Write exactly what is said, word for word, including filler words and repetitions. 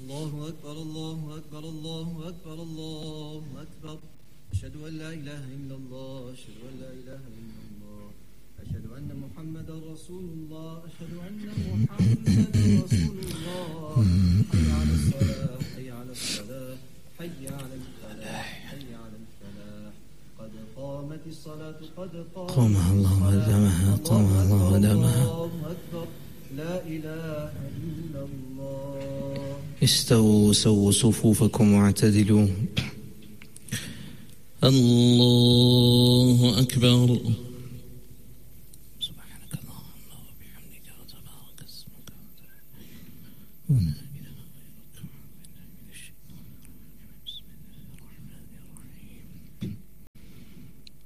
الله أكبر الله أكبر الله أكبر الله أكبر. أشهد أن لا إله إلا الله أشهد أن لا إله إلا الله أشهد أن محمدا رسول الله أشهد أن محمدا رسول الله. حي على الصلاة حي على الصلاة حي على الفلاح حي على الفلاح. قد قامت الصلاة قد قامها الله ودامها قامها الله ودامها. الله أكبر لا إله إلا الله. استووا سووا صفوفكم واعتدلوا. الله أكبر. سبحانك اللهم وبحمدك وتبارك اسمك.